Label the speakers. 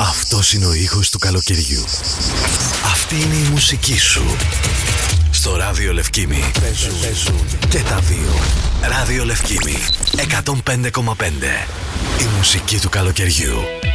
Speaker 1: Αυτός είναι ο ήχος του καλοκαιριού. Αυτή είναι η μουσική σου. Στο Ράδιο Λευκήμι παίζουν και τα δύο. Ράδιο Λευκήμι 105,5. Η μουσική του καλοκαιριού.